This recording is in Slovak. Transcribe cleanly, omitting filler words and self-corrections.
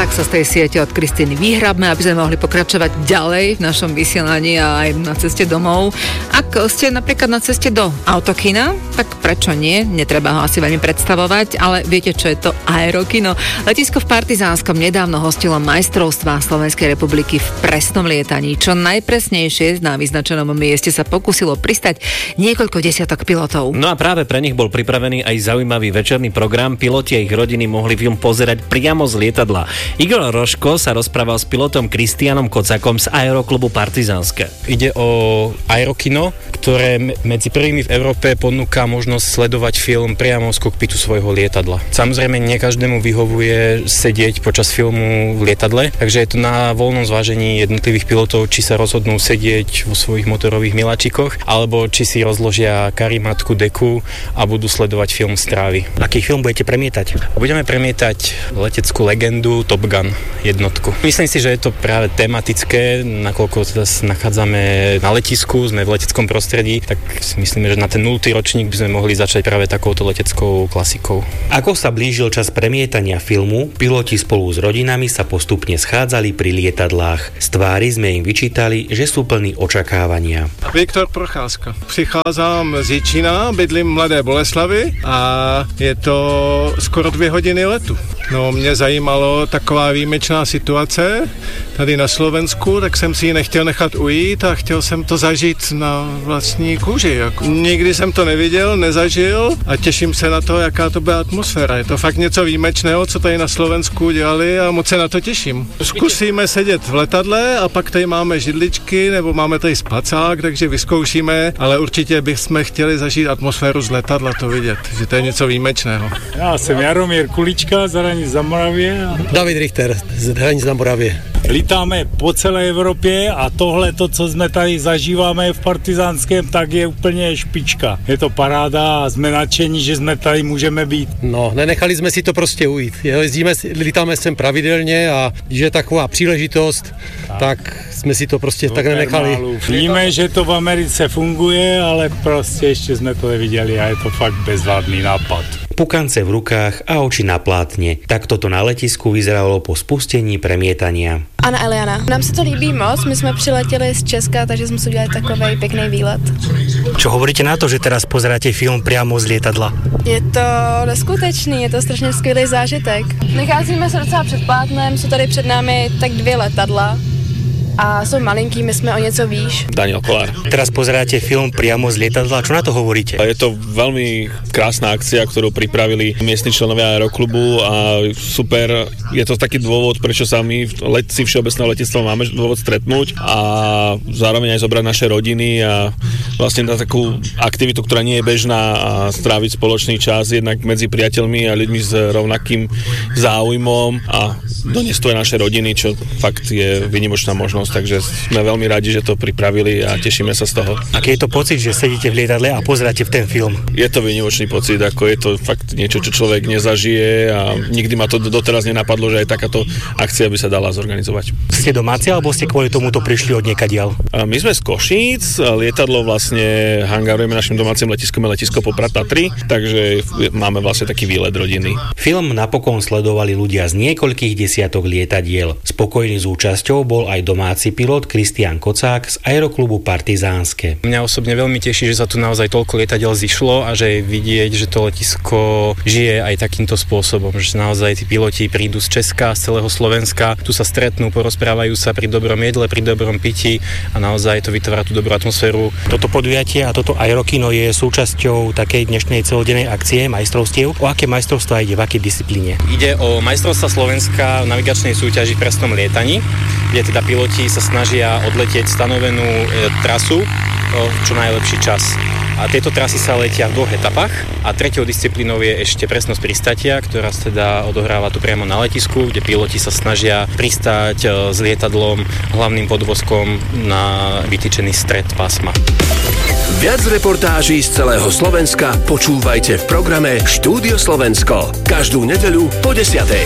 tak sa z tej siete od Kristiny vyhrabme, aby sme mohli pokračovať ďalej v našom vysielaní a aj na ceste domov. Ak ste napríklad na ceste do autokina, tak prečo nie? Netreba ho asi veľmi predstavovať, ale viete, čo je to aerokino? Letisko v Partizánskom nedávno hostilo majstrovstvá Slovenskej republiky v presnom lietaní. Čo najpresnejšie na vyznačenom mieste sa pokúsilo pristať niekoľko desiatok pilotov. No a práve pre nich bol pripravený aj zaujímavý večerný program. Piloti a ich rodiny mohli film pozerať priamo z lietadla. Igor Rožko sa rozprával s pilotom Kristianom Kocakom z Aeroklubu Partizánske. Ide o aerokino, ktoré medzi prvými v Európe ponúka možnosť sledovať film priamo z kokpitu svojho lietadla. Samozrejme, nie každému vyhovuje sedieť počas filmu v lietadle, takže je to na voľnom zvážení jednotlivých pilotov, či sa rozhodnú sedieť vo svojich motorových miláčikoch, alebo či si rozložia karimatku, deku a budú sledovať film z trávy. Aký film budete premietať? Budeme premietať leteckú legendu Top Gun jednotku. Myslím si, že je to práve tematické, nakoľko teda sa nachádzame na letisku, sme v leteckom prostredí, tak si myslíme, že na ten 0. ročník by sme mohli začať práve takouto leteckou klasikou. Ako sa blížil čas premietania filmu, piloti spolu s rodinami sa postupne schádzali pri lietadlách. Z tvári sme im vyčítali, že sú plní očakávania. Viktor Procházka. Přicházím z Jičína, bydlím v Mladé Boleslavi a je to skoro 2 hodiny letu. No, mě zajímalo taková výjimečná situace tady na Slovensku, tak jsem si ji nechtěl nechat ujít a chtěl jsem to zažít na vlastní kůži. Nikdy jsem to neviděl, nezažil a těším se na to, jaká to bude atmosféra. Je to fakt něco výjimečného, co tady na Slovensku dělali a moc se na to těším. Zkusíme sedět v letadle a pak tady máme židličky nebo máme tady spacák, takže vyzkoušíme, ale určitě bychom chtěli zažít atmosféru z letadla, to vidět, že to je něco výjimečného. Já jsem Jaromír Kulička z Hranic na Moravě. David Richter z Hranic na Moravě. Lítáme po celé Evropě a tohle, to, co jsme tady zažíváme v Partizánském, tak je úplně špička. Je to paráda a jsme nadšení, že jsme tady můžeme být. No, nenechali jsme si to prostě ujít. Lítáme sem pravidelně a když je taková příležitost, tak jsme si to prostě tak nenechali. Víme, že to v Americe funguje, ale prostě ještě jsme to neviděli a je to fakt bezvadný nápad. Pukance v rukách a oči na plátne. Takto to na letisku vyzeralo po spustení premietania. Anna Eliana. Nám se to líbí moc, my jsme přiletěli z Česka, takže jsme si udělali takovej pěkný výlet. Čo hovoríte na to, že teraz pozeráte film priamo z lietadla? Je to neskutečný, je to strašně skvělý zážitek. Nacházíme se docela před plátnem, jsou tady před námi tak 2 letadla. A sú malinký, my sme o nieco výš. Daniel Kolár. Teraz pozeráte film priamo z lietadla, čo na to hovoríte? Je to veľmi krásna akcia, ktorú pripravili miestni členovia Aeroklubu a super, je to taký dôvod, prečo sa my letci všeobecného letectva máme dôvod stretnúť a zároveň aj zobrať naše rodiny a vlastne na takú aktivitu, ktorá nie je bežná a stráviť spoločný čas jednak medzi priateľmi a ľuďmi s rovnakým záujmom a doniesť to aj naše rodiny, čo fakt je výnimočná možnosť. Takže sme veľmi radi, že to pripravili a tešíme sa z toho. Aký je to pocit, že sedíte v lietadle a pozeráte v ten film? Je to výnimočný pocit, ako je to fakt niečo, čo človek nezažije a nikdy ma to doteraz nenapadlo, že aj takáto akcia by sa dala zorganizovať. Ste domáci alebo ste kvôli tomuto prišli od niekadiaľ? My sme z Košíc, lietadlo vlastne hangarujeme našim domácim letiskom je letisko Poprad Tatry, takže máme vlastne taký výlet rodiny. Film napokon sledovali ľudia z niekoľkých desiatok lietadiel. Spokojný s účasťou bol aj domáci pilot Kristian Kocák z Aeroklubu Partizánske. Mňa osobne veľmi teší, že sa tu naozaj toľko lietadiel zišlo a že je vidieť, že to letisko žije aj takýmto spôsobom, že naozaj tí piloti prídu z Česka, z celého Slovenska, tu sa stretnú, porozprávajú sa pri dobrom jedle, pri dobrom pití a naozaj to vytvára tú dobrú atmosféru. Toto podujatie a toto aerokino je súčasťou takej dnešnej celodennej akcie majstrovstiev. O aké majstrovstvá ide, v akej disciplíne? Ide o majstrovstvá Slovenska v navigačnej súťaži v presnom lietaní, kde teda piloti sa snažia odletieť stanovenú trasu čo najlepší čas. A tieto trasy sa letia v 2 etapách a 3. disciplínou je ešte presnosť pristátia, ktorá sa teda odohráva tu priamo na letisku, kde piloti sa snažia pristáť s lietadlom hlavným podvozkom na vytýčený stred pásma. Viac reportáží z celého Slovenska počúvajte v programe Štúdio Slovensko každú nedeľu po 10:00.